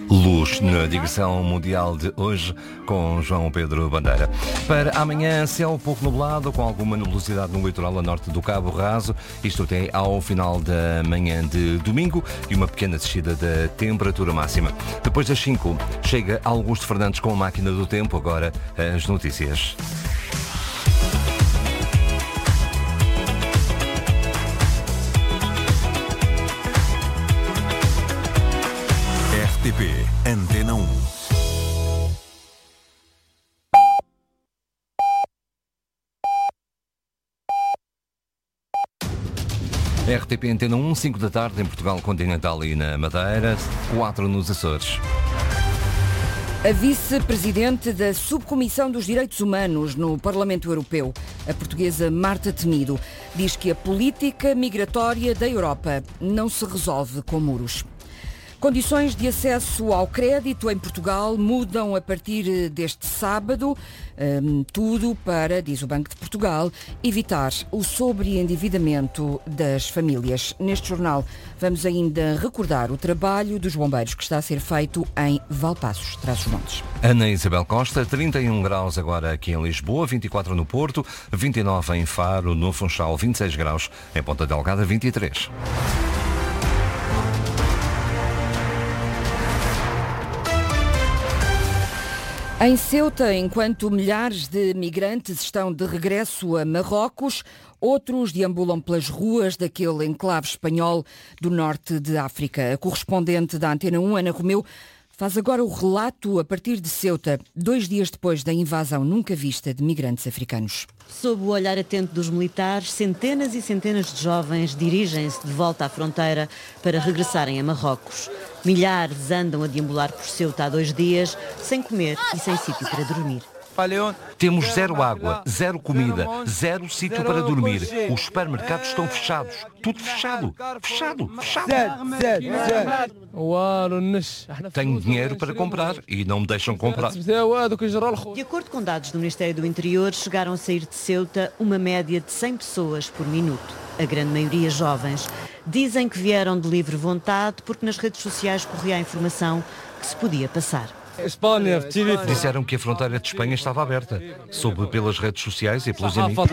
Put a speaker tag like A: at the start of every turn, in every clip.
A: Luz na digressão mundial de hoje com João Pedro Bandeira. Para amanhã, céu pouco nublado, com alguma nebulosidade no litoral a norte do Cabo Raso, isto até ao final da manhã de domingo, e uma pequena descida da temperatura máxima. Depois das 5, chega Augusto Fernandes com a máquina do tempo, agora as notícias.
B: RTP Antena 1.
A: RTP Antena 1, 5 da tarde em Portugal Continental e na Madeira, 4 nos Açores.
C: A vice-presidente da Subcomissão dos Direitos Humanos no Parlamento Europeu, a portuguesa Marta Temido, diz que a política migratória da Europa não se resolve com muros. Condições de acesso ao crédito em Portugal mudam a partir deste sábado, tudo para, diz o Banco de Portugal, evitar o sobreendividamento das famílias. Neste jornal vamos ainda recordar o trabalho dos bombeiros que está a ser feito em Valpaços, Trás-os-Montes.
A: Ana Isabel Costa, 31 graus agora aqui em Lisboa, 24 no Porto, 29 em Faro, no Funchal, 26 graus, em Ponta Delgada, 23.
C: Em Ceuta, enquanto milhares de migrantes estão de regresso a Marrocos, outros deambulam pelas ruas daquele enclave espanhol do norte de África. A correspondente da Antena 1, Ana Romeu, faz agora o relato a partir de Ceuta, 2 dias depois da invasão nunca vista de migrantes africanos.
D: Sob o olhar atento dos militares, centenas e centenas de jovens dirigem-se de volta à fronteira para regressarem a Marrocos. Milhares andam a deambular por Ceuta há 2 dias, sem comer e sem sítio para dormir.
A: Temos zero água, zero comida, zero sítio para dormir. Os supermercados estão fechados. Tudo fechado. Fechado. Tenho dinheiro para comprar e não me deixam comprar.
D: De acordo com dados do Ministério do Interior, chegaram a sair de Ceuta uma média de 100 pessoas por minuto. A grande maioria jovens. Dizem que vieram de livre vontade porque nas redes sociais corria a informação que se podia passar.
A: Disseram que a fronteira de Espanha estava aberta. Soube pelas redes sociais e pelos amigos.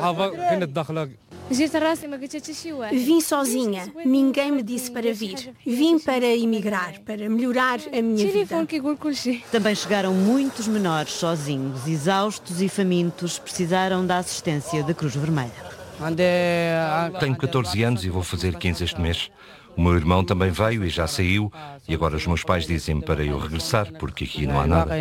E: Vim sozinha. Ninguém me disse para vir. Vim para emigrar, para melhorar a minha vida.
D: Também chegaram muitos menores sozinhos, exaustos e famintos, precisaram da assistência da Cruz Vermelha.
A: Tenho 14 anos e vou fazer 15 este mês. O meu irmão também veio e já saiu, e agora os meus pais dizem-me para eu regressar, porque aqui não há nada.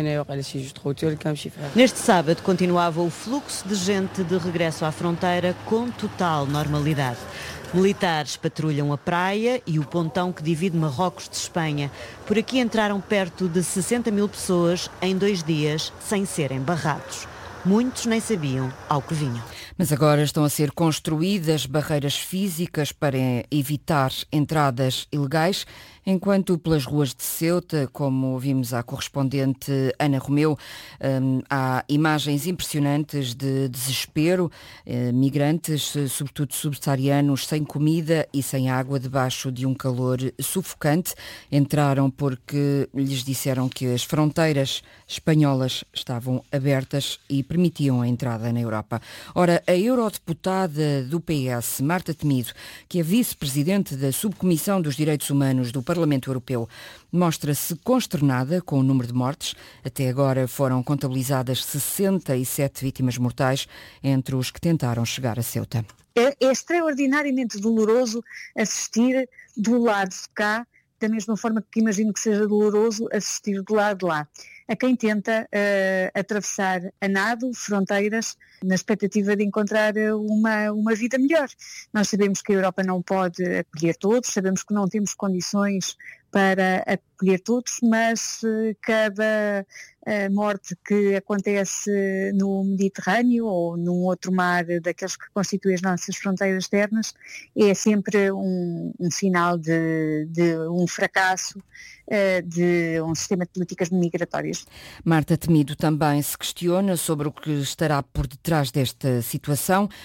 D: Neste sábado continuava o fluxo de gente de regresso à fronteira com total normalidade. Militares patrulham a praia e o pontão que divide Marrocos de Espanha. Por aqui entraram perto de 60 mil pessoas em 2 dias, sem serem barrados. Muitos nem sabiam ao que vinham.
C: Mas agora estão a ser construídas barreiras físicas para evitar entradas ilegais, enquanto pelas ruas de Ceuta, como vimos à correspondente Ana Romeu, há imagens impressionantes de desespero, migrantes, sobretudo subsaarianos, sem comida e sem água, debaixo de um calor sufocante. Entraram porque lhes disseram que as fronteiras espanholas estavam abertas e permitiam a entrada na Europa. Ora, a eurodeputada do PS, Marta Temido, que é vice-presidente da Subcomissão dos Direitos Humanos do Parlamento Europeu, mostra-se consternada com o número de mortes. Até agora foram contabilizadas 67 vítimas mortais entre os que tentaram chegar a Ceuta.
F: É extraordinariamente doloroso assistir do lado de cá, da mesma forma que imagino que seja doloroso assistir do lado de lá, a quem tenta atravessar a nado fronteiras na expectativa de encontrar uma vida melhor. Nós sabemos que a Europa não pode acolher todos, sabemos que não temos condições para acolher todos, mas cada morte que acontece no Mediterrâneo ou num outro mar daqueles que constituem as nossas fronteiras externas é sempre um sinal de um fracasso de um sistema de políticas migratórias.
C: Marta Temido também se questiona sobre o que estará por detrás desta situação.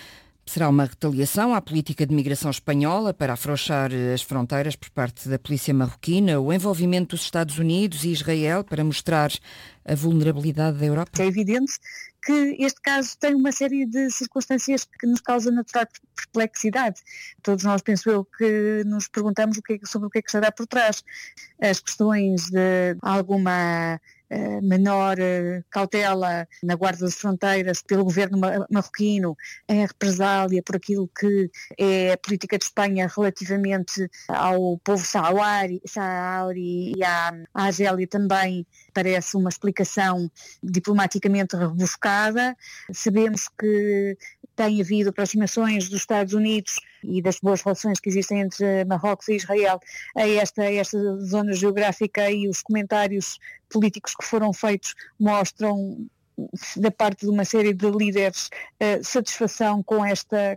C: Será uma retaliação à política de migração espanhola para afrouxar as fronteiras por parte da polícia marroquina, o envolvimento dos Estados Unidos e Israel para mostrar a vulnerabilidade da Europa?
F: É evidente que este caso tem uma série de circunstâncias que nos causam natural perplexidade. Todos nós, penso eu, que nos perguntamos sobre o que é que estará por trás. As questões de alguma menor cautela na guarda das fronteiras pelo governo marroquino em represália por aquilo que é a política de Espanha relativamente ao povo saharaui e à Argélia também parece uma explicação diplomaticamente rebuscada. Sabemos que tem havido aproximações dos Estados Unidos e das boas relações que existem entre Marrocos e Israel a esta zona geográfica, e os comentários políticos que foram feitos mostram da parte de uma série de líderes satisfação com esta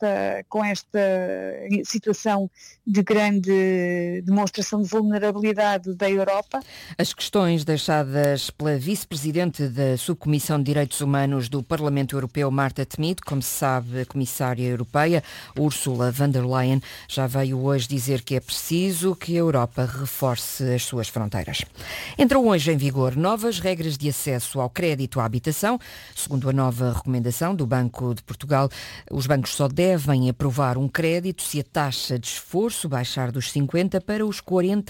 F: situação de grande demonstração de vulnerabilidade da Europa.
C: As questões deixadas pela vice-presidente da Subcomissão de Direitos Humanos do Parlamento Europeu, Marta Tmid, como se sabe, a comissária europeia, Ursula von der Leyen, já veio hoje dizer que é preciso que a Europa reforce as suas fronteiras. Entram hoje em vigor novas regras de acesso ao crédito à habitação. Segundo a nova recomendação do Banco de Portugal, os bancos só devem aprovar um crédito se a taxa de esforço baixar dos 50% para os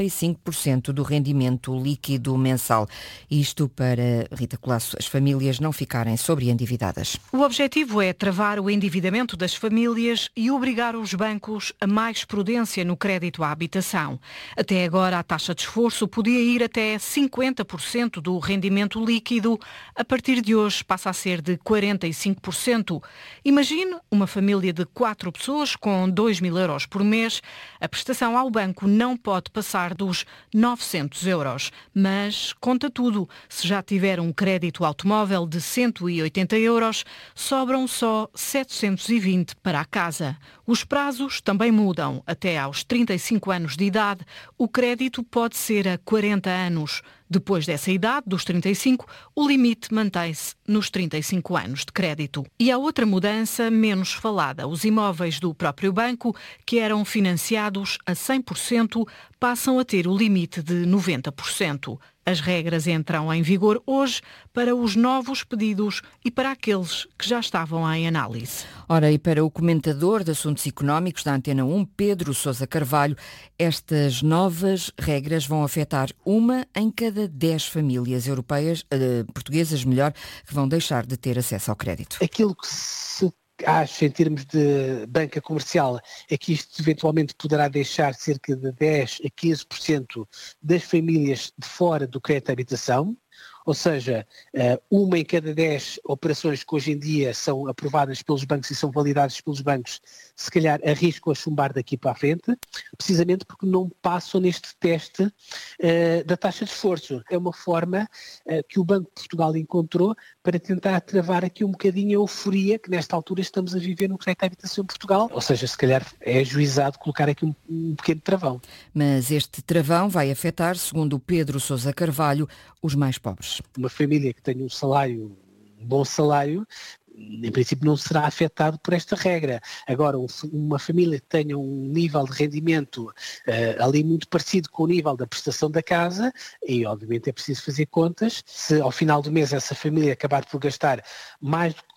C: 45% do rendimento líquido mensal. Isto para, Rita Colasso, as famílias não ficarem sobreendividadas.
B: O objetivo é travar o endividamento das famílias e obrigar os bancos a mais prudência no crédito à habitação. Até agora, a taxa de esforço podia ir até 50% do rendimento líquido. A partir de hoje passa a ser de 45%. Imagine uma família de 4 pessoas com 2.000 euros por mês. A prestação ao banco não pode passar dos 900 euros. Mas conta tudo. Se já tiver um crédito automóvel de 180 euros, sobram só 720 para a casa. Os prazos também mudam. Até aos 35 anos de idade, o crédito pode ser a 40 anos. Depois dessa idade, dos 35, o limite mantém-se nos 35 anos de crédito. E há outra mudança menos falada. Os imóveis do próprio banco, que eram financiados a 100%, passam a ter o limite de 90%. As regras entram em vigor hoje para os novos pedidos e para aqueles que já estavam em análise.
C: Ora, e para o comentador de assuntos económicos da Antena 1, Pedro Sousa Carvalho, estas novas regras vão afetar 1 em cada 10 famílias europeias, portuguesas melhor, que vão deixar de ter acesso ao crédito.
G: Aquilo que se acha em termos de banca comercial é que isto eventualmente poderá deixar cerca de 10 a 15% das famílias de fora do crédito à habitação. Ou seja, 1 em cada 10 operações que hoje em dia são aprovadas pelos bancos e são validadas pelos bancos, se calhar arriscam a chumbar daqui para a frente, precisamente porque não passam neste teste da taxa de esforço. É uma forma que o Banco de Portugal encontrou para tentar travar aqui um bocadinho a euforia que nesta altura estamos a viver no crédito à habitação em Portugal. Ou seja, se calhar é ajuizado colocar aqui um pequeno travão.
C: Mas este travão vai afetar, segundo o Pedro Sousa Carvalho, os mais pobres.
G: Uma família que tenha um bom salário, em princípio não será afetado por esta regra. Agora, uma família que tenha um nível de rendimento ali muito parecido com o nível da prestação da casa, e obviamente é preciso fazer contas, se ao final do mês essa família acabar por gastar mais do que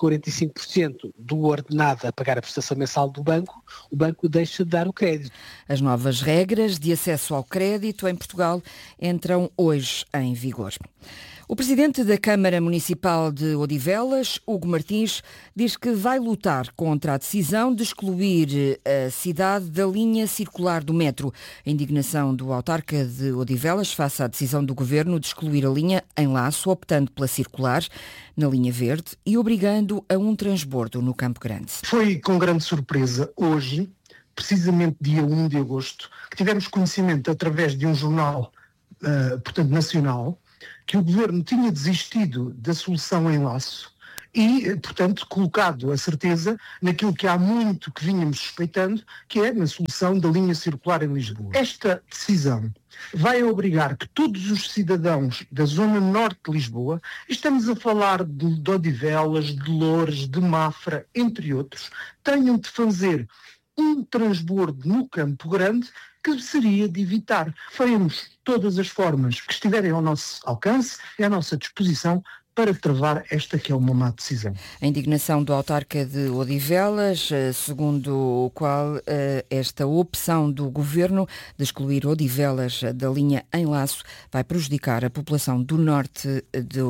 G: 45% do ordenado a pagar a prestação mensal do banco, o banco deixa de dar o crédito.
C: As novas regras de acesso ao crédito em Portugal entram hoje em vigor. O presidente da Câmara Municipal de Odivelas, Hugo Martins, diz que vai lutar contra a decisão de excluir a cidade da linha circular do metro. A indignação do autarca de Odivelas face à decisão do governo de excluir a linha em Laço, optando pela circular na linha verde e obrigando a um transbordo no Campo Grande.
H: Foi com grande surpresa hoje, precisamente dia 1 de agosto, que tivemos conhecimento através de um jornal, portanto, nacional, que o governo tinha desistido da solução em Laço e, portanto, colocado a certeza naquilo que há muito que vínhamos suspeitando, que é na solução da linha circular em Lisboa. Esta decisão vai obrigar que todos os cidadãos da zona norte de Lisboa, estamos a falar de Odivelas, de Loures, de Mafra, entre outros, tenham de fazer um transbordo no Campo Grande que seria de evitar. Faremos todas as formas que estiverem ao nosso alcance e à nossa disposição para travar esta que é uma má decisão.
C: A indignação do autarca de Odivelas, segundo o qual esta opção do Governo de excluir Odivelas da linha em Laço vai prejudicar a população do norte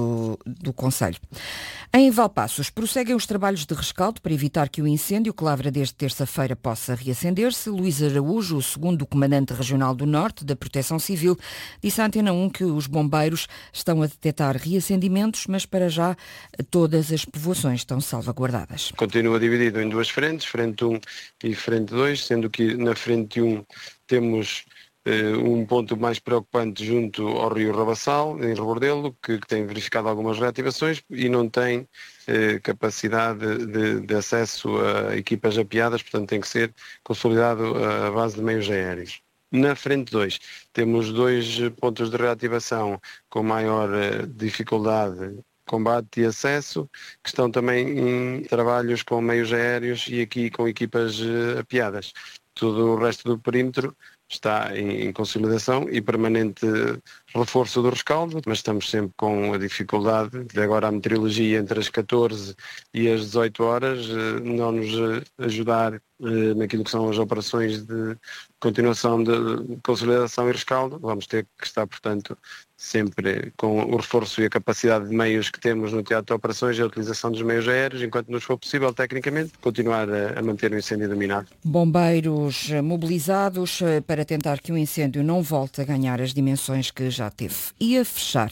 C: do concelho. Em Valpaços, prosseguem os trabalhos de rescaldo para evitar que o incêndio que lavra desde terça-feira possa reacender-se. Luís Araújo, o segundo comandante regional do Norte da Proteção Civil, disse à Antena 1 que os bombeiros estão a detectar reacendimentos, mas para já todas as povoações estão salvaguardadas.
I: Continua dividido em duas frentes, frente 1 e frente 2, sendo que na frente 1 temos um ponto mais preocupante junto ao rio Rabassal, em Rebordelo, que tem verificado algumas reativações e não tem capacidade de acesso a equipas apiadas, portanto tem que ser consolidado a base de meios aéreos. Na frente 2 temos 2 pontos de reativação com maior dificuldade, combate e acesso, que estão também em trabalhos com meios aéreos e aqui com equipas apiadas. Todo o resto do perímetro está em consolidação e permanente reforço do rescaldo, mas estamos sempre com a dificuldade de agora a meteorologia entre as 14 e as 18 horas não nos ajudar naquilo que são as operações de continuação de consolidação e rescaldo. Vamos ter que estar, portanto, sempre com o reforço e a capacidade de meios que temos no teatro de operações e a utilização dos meios aéreos, enquanto nos for possível, tecnicamente, continuar a manter o incêndio dominado.
C: Bombeiros mobilizados para tentar que o incêndio não volte a ganhar as dimensões que já teve. E a fechar,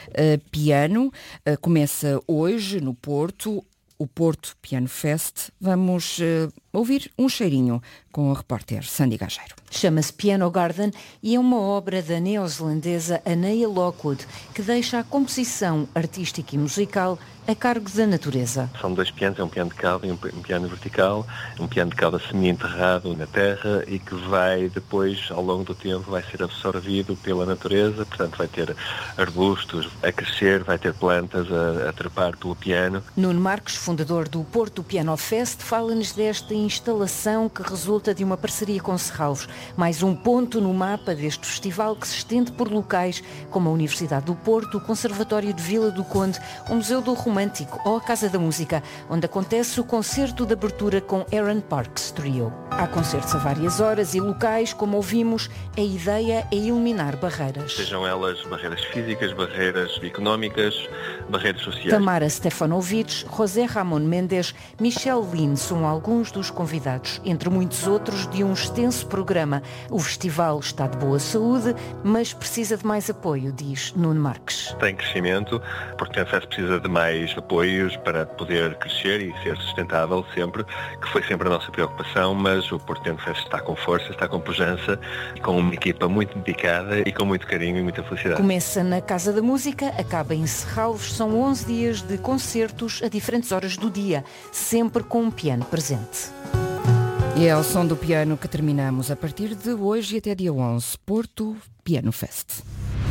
C: piano, começa hoje no Porto, o Porto Piano Fest. Vamos ouvir um cheirinho com a repórter Sandy Gageiro.
J: Chama-se Piano Garden e é uma obra da neozelandesa Anea Lockwood, que deixa a composição artística e musical a cargo da natureza.
K: São 2 pianos, é um piano de cauda e um piano vertical, um piano de cauda semi-enterrado na terra e que vai depois, ao longo do tempo, vai ser absorvido pela natureza, portanto vai ter arbustos a crescer, vai ter plantas a trepar pelo piano.
J: Nuno Marques, fundador do Porto Piano Fest, fala-nos desta instalação que resulta de uma parceria com Serralves, mais um ponto no mapa deste festival que se estende por locais como a Universidade do Porto, o Conservatório de Vila do Conde, o Museu do Romântico ou a Casa da Música, onde acontece o concerto de abertura com Aaron Parks Trio. Há concertos a várias horas e locais, como ouvimos, a ideia é eliminar barreiras.
K: Sejam elas barreiras físicas, barreiras económicas, barreiras sociais.
J: Tamara Stefanovic, José Ramon Mendes, Michel Lin são alguns dos convidados, entre muitos outros, de um extenso programa. O festival está de boa saúde, mas precisa de mais apoio, diz Nuno Marques.
K: Tem crescimento, porque a FES precisa de mais apoios para poder crescer e ser sustentável sempre, que foi sempre a nossa preocupação, mas o Porto Fest está com força, está com pujança, com uma equipa muito dedicada e com muito carinho e muita felicidade.
J: Começa na Casa da Música, acaba em Serralves, são 11 dias de concertos a diferentes horas do dia, sempre com um piano presente.
C: E é ao som do piano que terminamos a partir de hoje e até dia 11, Porto Piano Fest.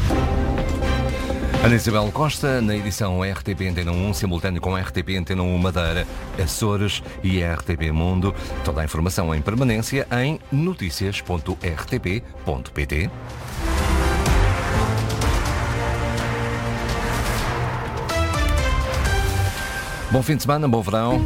A: Ana Isabel Costa, na edição RTP Antena 1, simultâneo com RTP Antena 1 Madeira, Açores e RTP Mundo. Toda a informação em permanência em noticias.rtp.pt. Bom fim de semana, bom verão.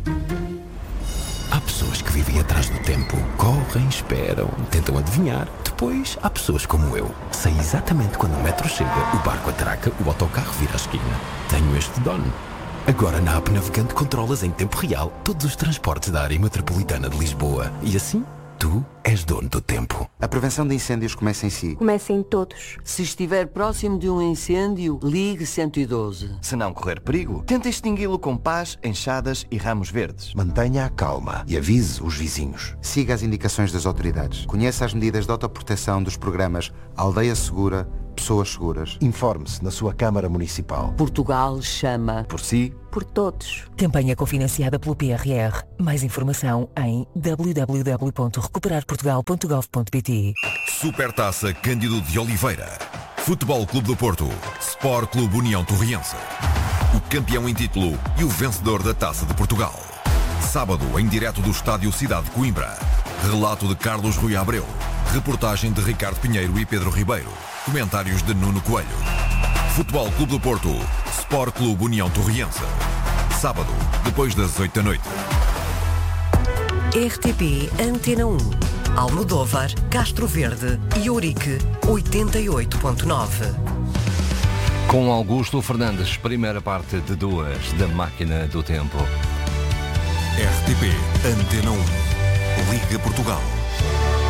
L: Há pessoas que vivem atrás do tempo, correm, esperam, tentam adivinhar. Depois há pessoas como eu. Sei exatamente quando o metro chega, o barco atraca, o autocarro vira a esquina. Tenho este dono. Agora na app Navegante controlas em tempo real todos os transportes da área metropolitana de Lisboa. E assim, tu és dono do tempo.
M: A prevenção de incêndios começa em si.
N: Começa em todos.
O: Se estiver próximo de um incêndio, ligue 112.
P: Se não correr perigo, tente extingui-lo com pás, enxadas e ramos verdes.
M: Mantenha a calma e avise os vizinhos. Siga as indicações das autoridades. Conheça as medidas de autoproteção dos programas Aldeia Segura, Pessoas pessoas seguras. Informe-se na sua Câmara Municipal.
O: Portugal chama
M: Por si,
O: por todos.
N: Campanha cofinanciada pelo PRR. Mais informação em www.recuperarportugal.gov.pt.
Q: Supertaça Cândido de Oliveira. Futebol Clube do Porto. Sport Clube União Torriense. O campeão em título e o vencedor da Taça de Portugal. Sábado, em direto do Estádio Cidade de Coimbra. Relato de Carlos Rui Abreu. Reportagem de Ricardo Pinheiro e Pedro Ribeiro. Comentários de Nuno Coelho. Futebol Clube do Porto. Sport Clube União Torriense. Sábado, depois das 8 da noite.
R: RTP Antena 1. Almodóvar, Castro Verde e Ourique 88.9.
A: Com Augusto Fernandes, primeira parte de 2 da Máquina do Tempo.
Q: RTP Antena 1. Liga Portugal.